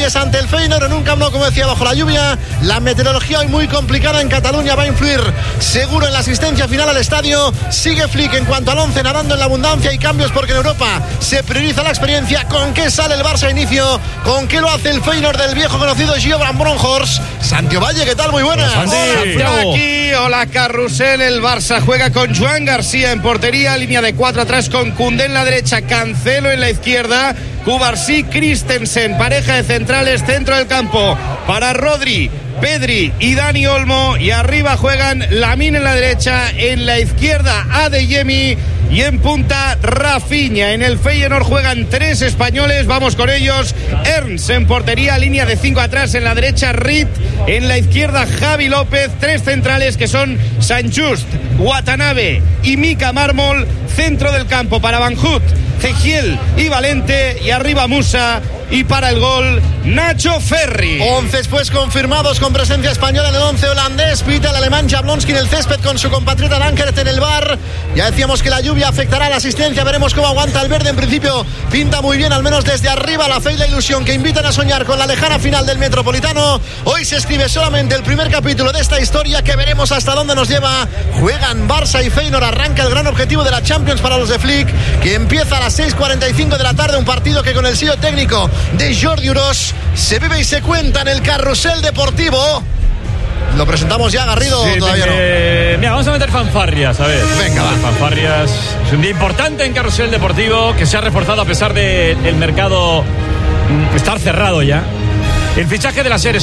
Leganés ante el Feyenoord en un Camp Nou, como decía, bajo la lluvia. La meteorología hoy muy complicada en Cataluña va a influir seguro en la asistencia final al estadio. Sigue Flick en cuanto al 11, nadando en la abundancia y cambios, porque en Europa se prioriza la experiencia. ¿Con qué sale el Barça a inicio? ¿Con qué lo hace el Feyenoord del viejo conocido Gio Bronhorst? Santiago Valle, ¿qué tal? Muy buenas. Hola, aquí, hola, Carrusel. El Barça juega con Joan García en portería, línea de 4 atrás con Koundé en la derecha, Cancelo en la izquierda, Cubarsí, Christensen, pareja de centrales, centro del campo para Rodri, Pedri y Dani Olmo, y arriba juegan Lamine en la derecha, en la izquierda Adeyemi y en punta Rafinha. En el Feyenoord juegan 3 españoles, vamos con ellos. Ernst en portería, línea de 5 atrás, en la derecha Reed, en la izquierda Javi López, 3 centrales que son Sant-Just, Watanabe y Mika Mármol, centro del campo para Van Hout, Cegiel y Valente, y arriba Musa, y para el gol Nacho Ferri. 11 pues confirmados con presencia española en el 11 holandés. Pita el alemán Jablonski en el césped con su compatriota Dankert en el bar. Ya decíamos que la lluvia afectará a la asistencia, veremos cómo aguanta el verde. En principio pinta muy bien, al menos desde arriba, la fe y la ilusión que invitan a soñar con la lejana final del Metropolitano. Hoy se escribe solamente el primer capítulo de esta historia, que veremos hasta dónde nos lleva. Juegan Barça y Feyenoord, arranca el gran objetivo de la Champions para los de Flick, que empieza a las 6:45 de la tarde, un partido que con el sello técnico de Jordi Urós se vive y se cuenta en el Carrusel Deportivo. Lo presentamos ya, Garrido, sí, todavía no. Mira, vamos a meter fanfarrias, a ver. Venga, va. Fanfarrias. Es un día importante en Carrusel Deportivo, que se ha reforzado a pesar del mercado estar cerrado ya. El fichaje de la SER es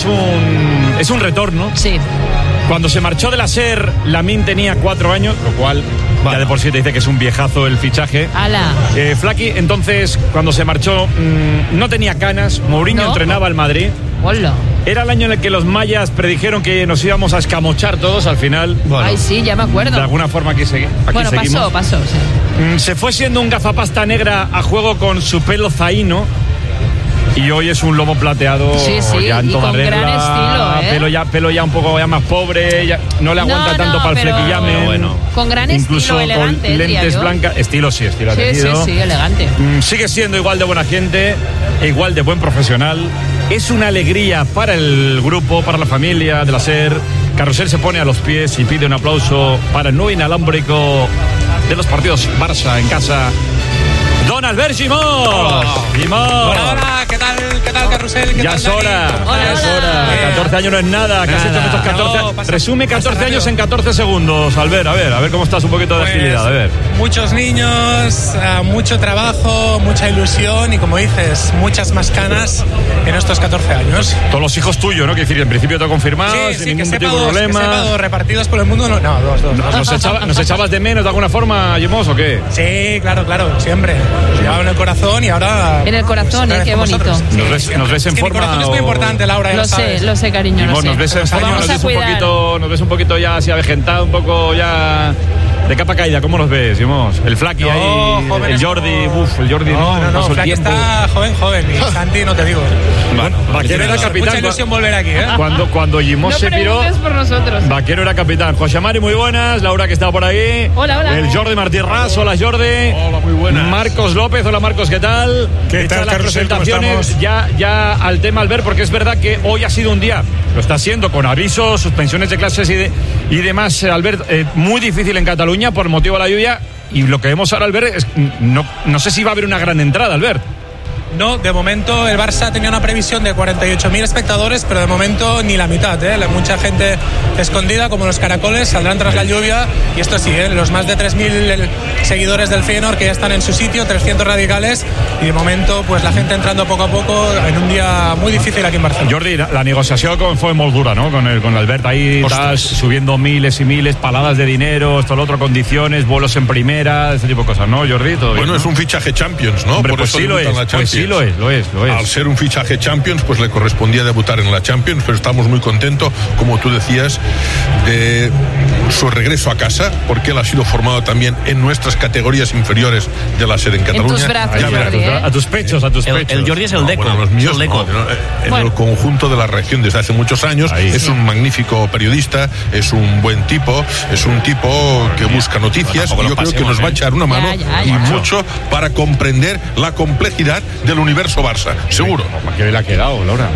un retorno. Sí. Cuando se marchó de la SER, Lamine tenía 4 años, lo cual ya de por sí te dice que es un viejazo el fichaje. ¡Hala! Flaky, entonces, cuando se marchó, no tenía canas. Mourinho entrenaba al Madrid. Hola. Era el año en el que los mayas predijeron que nos íbamos a escamochar todos. Al final, bueno, ay, sí, ya me acuerdo. De alguna forma aquí seguimos. Bueno, pasó, sí. Se fue siendo un gafapasta negra a juego con su pelo zaino, y hoy es un lomo plateado, sí, ya en y toda con regla, gran estilo, pelo ya un poco ya más pobre, ya no le aguanta tanto para el flequillame. Bueno, con gran incluso estilo, elegante, con lentes blancas, estilo ha tenido. Sí, elegante. Sigue siendo igual de buena gente, igual de buen profesional. Es una alegría para el grupo, para la familia de la SER. Carrusel se pone a los pies y pide un aplauso para el nuevo inalámbrico de los partidos Barça en casa, Don Albert Gimón. Hola, ¿qué tal, Carrusel? Ya es hora. Hola. 14 años no es nada. ¿Qué has hecho en estos 14? No, resume 14 años en 14 segundos, Albert. A ver cómo estás, un poquito de agilidad. A ver. Muchos niños, mucho trabajo, mucha ilusión y, como dices, muchas más canas en estos 14 años. Todos los hijos tuyos, ¿no? Que decir, en principio todo confirmado, sin ningún tipo de problema. Que sepa dos, repartidos por el mundo. No, dos. ¿Nos echabas de menos de alguna forma, Gimós, o qué? Sí, claro, siempre. Llevaba en el corazón y ahora... En el corazón, qué bonito. ¿Nos ves en forma? Mi corazón es muy importante, Laura, ya lo sé, cariño. Gimós, ¿nos ves en forma? ¿Nos ves un poquito ya así avejentado, un poco ya de capa caída? ¿Cómo nos ves, Gimós? El Flaky ahí, el Jordi, el Jordi no, Flaky está joven, y Santi no te digo. Bueno, Vaquero era capitán. Mucha ilusión volver aquí, ¿eh? Cuando Gimós se piró, por nosotros. Vaquero era capitán. José Mari, muy buenas. Laura, que está por ahí. Hola. El Jordi Martí Ras, hola Jordi. Hola, muy buenas. Marcos López, hola Marcos, ¿qué tal? ¿Qué tal, las Carrusel? presentaciones ya al tema, Albert, porque es verdad que hoy ha sido un día, lo está siendo, con avisos, suspensiones de clases y demás, Albert, muy difícil en Cataluña por motivo de la lluvia, y lo que vemos ahora, Albert, es no sé si va a haber una gran entrada, Albert. No, de momento el Barça tenía una previsión de 48.000 espectadores, pero de momento ni la mitad, ¿eh? Mucha gente escondida, como los caracoles, saldrán tras la lluvia. Y esto sí, los más de 3.000 seguidores del Feyenoord que ya están en su sitio, 300 radicales. Y de momento, pues la gente entrando poco a poco en un día muy difícil aquí en Barcelona. Jordi, la negociación fue muy dura, ¿no? Con Albert ahí, subiendo miles y miles, paladas de dinero, esto, lo otro, condiciones, vuelos en primera, ese tipo de cosas, ¿no, Jordi? Bueno, ¿no? Es un fichaje Champions, ¿no? Hombre, por eso sí lo es. Sí lo es. Al ser un fichaje Champions, pues le correspondía debutar en la Champions, pero estamos muy contentos, como tú decías, de su regreso a casa, porque él ha sido formado también en nuestras categorías inferiores de la SER en Cataluña. En tus brazos, Jordi, a tus pechos. El Jordi es el Deco. Bueno, los míos, en el conjunto de la reacción desde hace muchos años. Es un magnífico periodista, es un buen tipo, es un tipo que busca noticias, y yo creo que nos va a echar una mano y mucho para comprender la complejidad del universo Barça, seguro. ¿Qué le ha quedado, Laura?